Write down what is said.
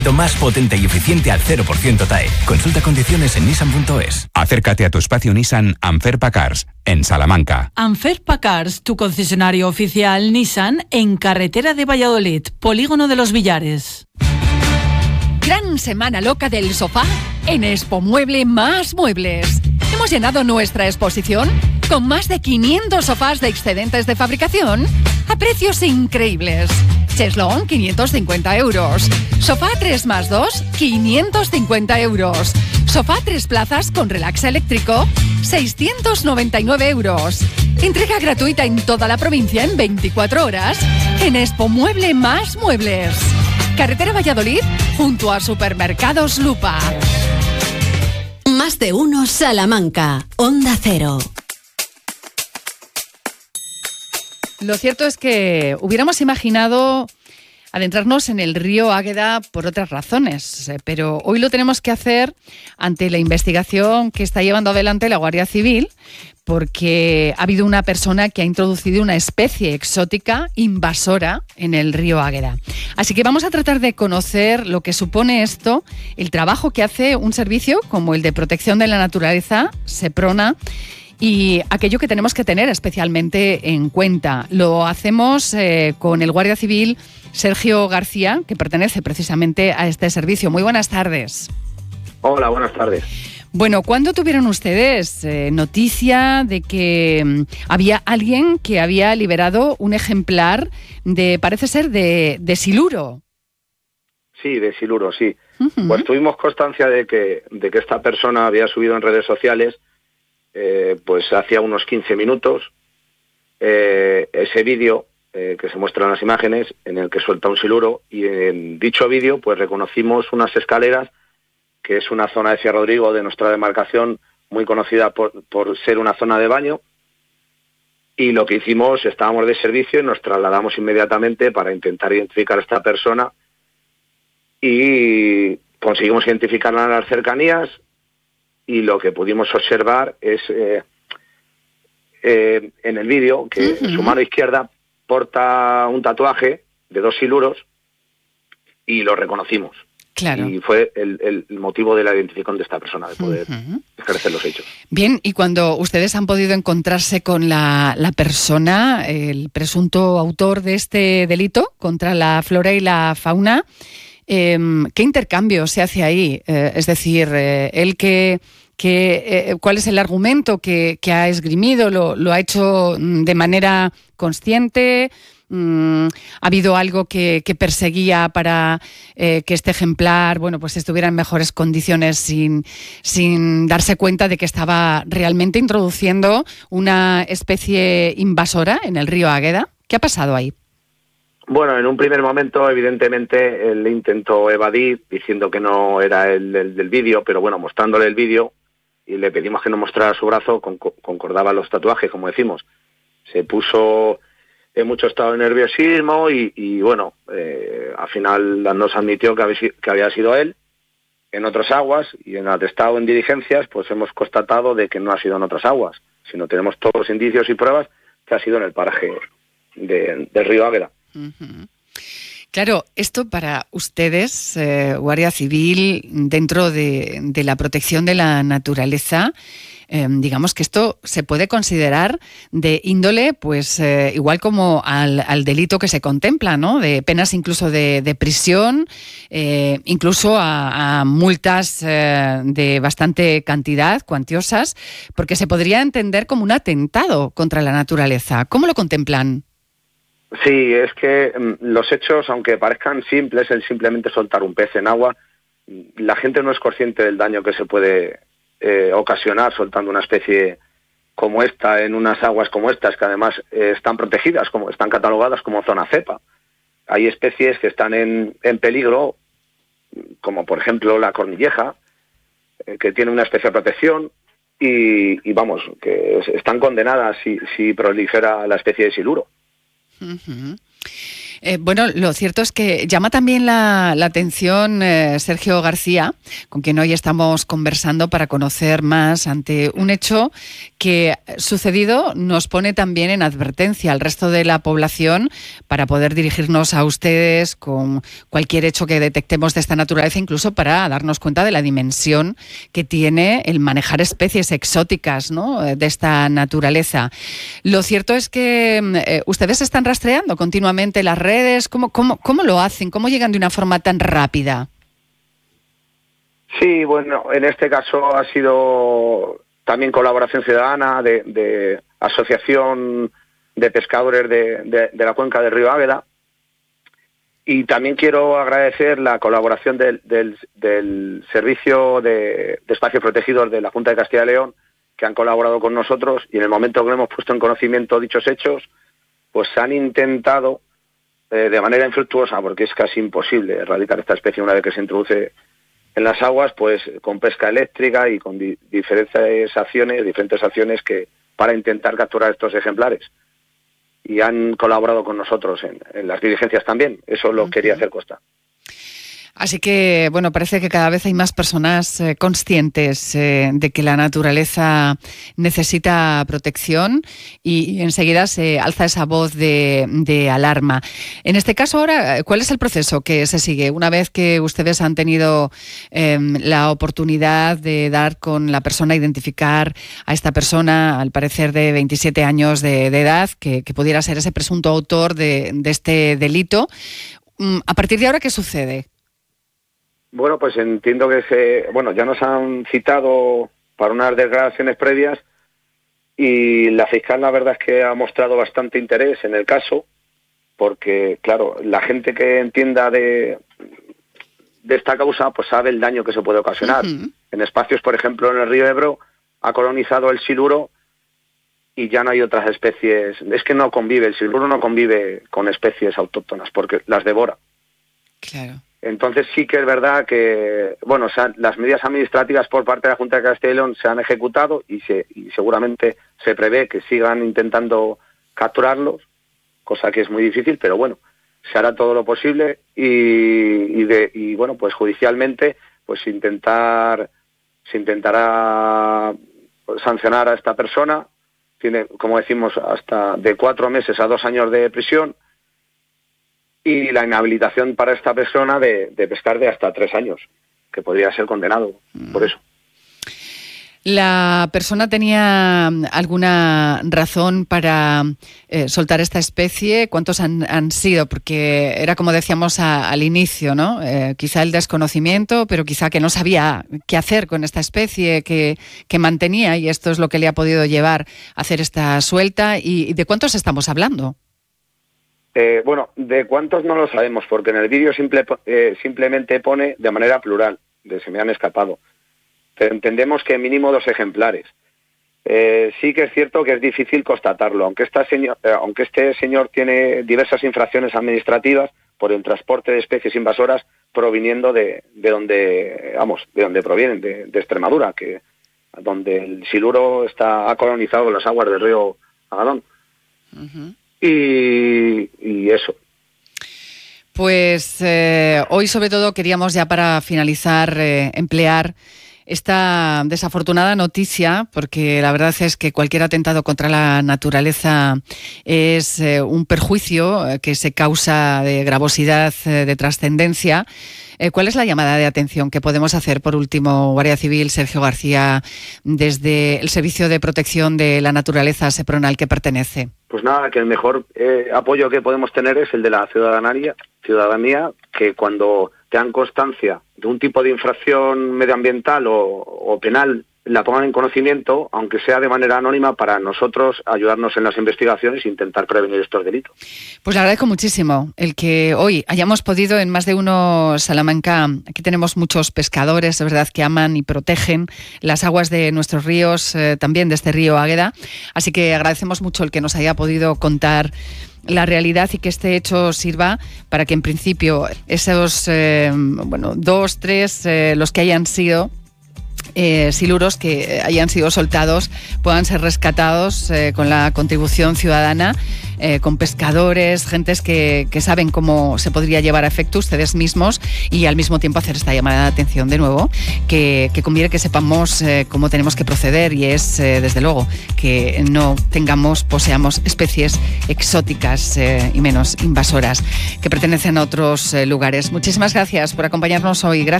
Más potente y eficiente al 0% TAE. Consulta condiciones en nissan.es. Acércate a tu espacio Nissan Anferpa Cars, en Salamanca. Anferpa Cars, tu concesionario oficial Nissan en carretera de Valladolid, Polígono de los Villares. Gran semana loca del sofá en Expo Mueble Más Muebles. Hemos llenado nuestra exposición con más de 500 sofás de excedentes de fabricación a precios increíbles. Cheslón, 550 euros. Sofá 3+2, 550 euros. Sofá 3 plazas con relax eléctrico, 699 euros. Entrega gratuita en toda la provincia en 24 horas en Expo Mueble Más Muebles. Carretera Valladolid, junto a Supermercados Lupa. Más de uno Salamanca, Onda Cero. Lo cierto es que hubiéramos imaginado adentrarnos en el río Águeda por otras razones, pero hoy lo tenemos que hacer ante la investigación que está llevando adelante la Guardia Civil, porque ha habido una persona que ha introducido una especie exótica invasora en el río Águeda. Así que vamos a tratar de conocer lo que supone esto, el trabajo que hace un servicio como el de protección de la naturaleza, Seprona, y aquello que tenemos que tener especialmente en cuenta. Lo hacemos con el Guardia Civil Sergio García, que pertenece precisamente a este servicio. Muy buenas tardes. Hola, buenas tardes. Bueno, ¿cuándo tuvieron ustedes noticia de que había alguien que había liberado un ejemplar de, parece ser, de siluro? Sí, de siluro, sí. Uh-huh. Pues tuvimos constancia de que esta persona había subido en redes sociales pues hacía unos 15 minutos ese vídeo que se muestran las imágenes en el que suelta un siluro, y en dicho vídeo pues reconocimos unas escaleras, que es una zona de Sierra Rodrigo de nuestra demarcación muy conocida por ser una zona de baño, y lo que hicimos, estábamos de servicio y nos trasladamos inmediatamente para intentar identificar a esta persona, y conseguimos identificarla en las cercanías. Y lo que pudimos observar es en el vídeo que uh-huh. en su mano izquierda porta un tatuaje de 2 siluros, y lo reconocimos. Claro. Y fue el motivo de la identificación de esta persona, de poder uh-huh. ejercer los hechos. Bien, y cuando ustedes han podido encontrarse con la persona, el presunto autor de este delito contra la flora y la fauna, ¿qué intercambio se hace ahí? Es decir, ¿cuál es el argumento que ha esgrimido? ¿Lo ha hecho de manera consciente? ¿Ha habido algo que perseguía para que este ejemplar, bueno, pues estuviera en mejores condiciones sin darse cuenta de que estaba realmente introduciendo una especie invasora en el río Águeda? ¿Qué ha pasado ahí? Bueno, en un primer momento, evidentemente, él intentó evadir diciendo que no era el del vídeo, pero bueno, mostrándole el vídeo y le pedimos que nos mostrara su brazo, concordaba los tatuajes, como decimos. Se puso en mucho estado de nerviosismo y bueno, al final nos admitió que había sido él en otras aguas, y en atestado en diligencias pues hemos constatado de que no ha sido en otras aguas, sino tenemos todos los indicios y pruebas que ha sido en el paraje del río Águeda. Uh-huh. Claro, esto para ustedes, Guardia Civil, dentro de la protección de la naturaleza, digamos que esto se puede considerar de índole, pues igual como al delito que se contempla, ¿no? De penas incluso de prisión, incluso a multas de bastante cantidad, cuantiosas, porque se podría entender como un atentado contra la naturaleza. ¿Cómo lo contemplan? Sí, es que los hechos, aunque parezcan simples, el simplemente soltar un pez en agua, la gente no es consciente del daño que se puede ocasionar soltando una especie como esta en unas aguas como estas, que además están protegidas, como están catalogadas como zona cepa. Hay especies que están en peligro, como por ejemplo la cornilleja, que tiene una especial protección, y vamos, que están condenadas si prolifera la especie de siluro. Uh-huh. Bueno, lo cierto es que llama también la atención Sergio García, con quien hoy estamos conversando para conocer más ante un hecho que sucedido nos pone también en advertencia al resto de la población para poder dirigirnos a ustedes con cualquier hecho que detectemos de esta naturaleza, incluso para darnos cuenta de la dimensión que tiene el manejar especies exóticas, ¿no?, de esta naturaleza. Lo cierto es que ustedes están rastreando continuamente las redes. ¿Cómo lo hacen? ¿Cómo llegan de una forma tan rápida? Sí, bueno, en este caso ha sido también colaboración ciudadana de Asociación de Pescadores de la Cuenca del Río Águeda. Y también quiero agradecer la colaboración del Servicio de Espacios Protegidos de la Junta de Castilla y León, que han colaborado con nosotros, y en el momento que le hemos puesto en conocimiento dichos hechos, pues han intentado de manera infructuosa, porque es casi imposible erradicar esta especie una vez que se introduce en las aguas, pues con pesca eléctrica y con diferentes acciones que para intentar capturar estos ejemplares. Y han colaborado con nosotros en las diligencias también. Eso lo quería hacer constar. Así que, bueno, parece que cada vez hay más personas conscientes de que la naturaleza necesita protección y enseguida se alza esa voz de alarma. En este caso ahora, ¿cuál es el proceso que se sigue? Una vez que ustedes han tenido la oportunidad de dar con la persona, identificar a esta persona, al parecer de 27 años de edad, que pudiera ser ese presunto autor de este delito, ¿a partir de ahora qué sucede? Bueno, pues entiendo que ya nos han citado para unas declaraciones previas y la fiscal la verdad es que ha mostrado bastante interés en el caso, porque claro, la gente que entienda de esta causa pues sabe el daño que se puede ocasionar. En espacios, por ejemplo, en el río Ebro ha colonizado el siluro y ya no hay otras especies. Es que no convive, el siluro no convive con especies autóctonas porque las devora. Claro. Entonces sí que es verdad que, bueno, las medidas administrativas por parte de la Junta de Castilla y León se han ejecutado y seguramente se prevé que sigan intentando capturarlos, cosa que es muy difícil, pero bueno, se hará todo lo posible y bueno, pues judicialmente pues se intentará sancionar a esta persona. Tiene, como decimos, hasta de 4 meses a 2 años de prisión. Y la inhabilitación para esta persona de pescar de hasta 3 años, que podría ser condenado por eso. ¿La persona tenía alguna razón para soltar esta especie? ¿Cuántos han sido? Porque era como decíamos al inicio, ¿no? Quizá el desconocimiento, pero quizá que no sabía qué hacer con esta especie que mantenía, y esto es lo que le ha podido llevar a hacer esta suelta. ¿Y de cuántos estamos hablando? Bueno, de cuántos no lo sabemos, porque en el vídeo simplemente pone de manera plural, se me han escapado. Pero entendemos que mínimo 2 ejemplares. Sí que es cierto que es difícil constatarlo, aunque este señor tiene diversas infracciones administrativas por el transporte de especies invasoras proviniendo de donde provienen, de Extremadura, donde el siluro ha colonizado las aguas del río Agadón. Uh-huh. Y eso. Pues hoy sobre todo queríamos ya para finalizar emplear esta desafortunada noticia, porque la verdad es que cualquier atentado contra la naturaleza es un perjuicio que se causa de gravosidad, de trascendencia. ¿Cuál es la llamada de atención que podemos hacer, por último, Guardia Civil, Sergio García, desde el Servicio de Protección de la Naturaleza, SEPRONA, al que pertenece? Pues nada, que el mejor apoyo que podemos tener es el de la ciudadanía, que cuando tengan constancia de un tipo de infracción medioambiental o penal, la pongan en conocimiento, aunque sea de manera anónima, para nosotros ayudarnos en las investigaciones e intentar prevenir estos delitos. Pues le agradezco muchísimo el que hoy hayamos podido en Más de Uno Salamanca. Aquí tenemos muchos pescadores, de verdad, que aman y protegen las aguas de nuestros ríos, también de este río Águeda. Así que agradecemos mucho el que nos haya podido contar la realidad y que este hecho sirva para que en principio esos 2, 3, los que hayan sido, siluros que hayan sido soltados puedan ser rescatados con la contribución ciudadana, con pescadores, gentes que saben cómo se podría llevar a efecto, ustedes mismos, y al mismo tiempo hacer esta llamada de atención de nuevo, que conviene que sepamos cómo tenemos que proceder, y es, desde luego, que no poseamos especies exóticas y menos invasoras que pertenecen a otros lugares. Muchísimas gracias por acompañarnos hoy. Gracias.